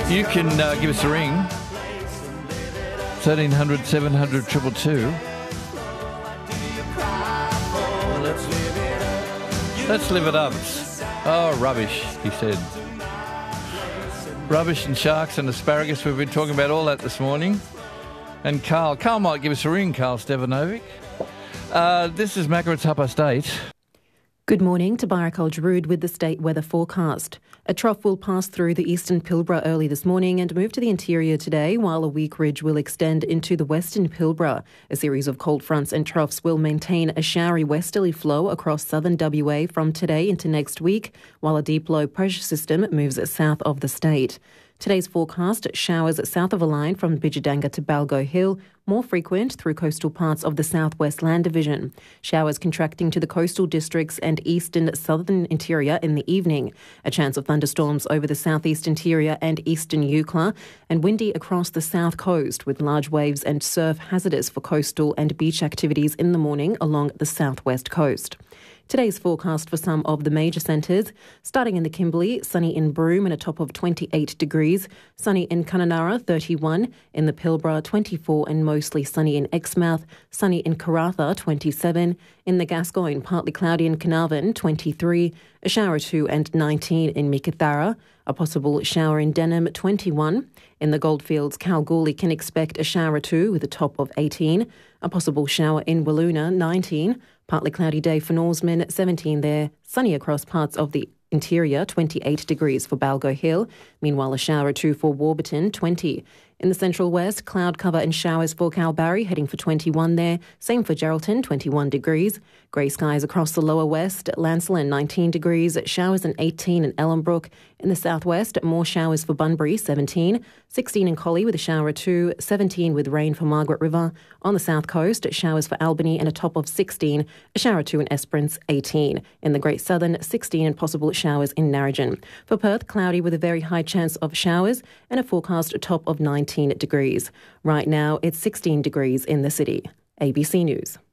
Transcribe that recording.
You can give us a ring. 1300 700 222. Let's live it up. Oh, rubbish, he said. Rubbish and sharks and asparagus. We've been talking about all that this morning. And Carl might give us a ring, Carl Stevanovic. This is Makarats State. Good morning, Tabarak Al-Jarood with the state weather forecast. A trough will pass through the eastern Pilbara early this morning and move to the interior today, while a weak ridge will extend into the western Pilbara. A series of cold fronts and troughs will maintain a showery westerly flow across southern WA from today into next week, while a deep low pressure system moves south of the state. Today's forecast, showers south of a line from Bijadanga to Balgo Hill, more frequent through coastal parts of the southwest land division. Showers contracting to the coastal districts and eastern southern interior in the evening. A chance of thunderstorms over the southeast interior and eastern Eucla, and windy across the south coast with large waves and surf hazardous for coastal and beach activities in the morning along the southwest coast. Today's forecast for some of the major centres, starting in the Kimberley, sunny in Broome and a top of 28 degrees, sunny in Kununurra, 31, in the Pilbara, 24 and mostly sunny in Exmouth, sunny in Karratha, 27, in the Gascoyne, partly cloudy in Carnarvon, 23, a shower or two and 19 in Meekatharra, a possible shower in Denham, 21, in the Goldfields, Kalgoorlie can expect a shower or two with a top of 18, a possible shower in Wiluna, 19, partly cloudy day for Norseman, 17 there. Sunny across parts of the interior, 28 degrees for Balgo Hill. Meanwhile, a shower or two for Warburton, 20. In the central west, cloud cover and showers for Kalbarri, heading for 21 there. Same for Geraldton, 21 degrees. Grey skies across the lower west. Lancelin, 19 degrees. Showers and 18 in Ellenbrook. In the southwest, more showers for Bunbury, 17. 16 in Collie with a shower or two. 17 with rain for Margaret River. On the south coast, showers for Albany and a top of 16. A shower or two in Esperance, 18. In the Great Southern, 16 and possible showers in Narrogin. For Perth, cloudy with a very high chance of showers and a forecast top of 19 degrees. Right now, it's 16 degrees in the city. ABC News.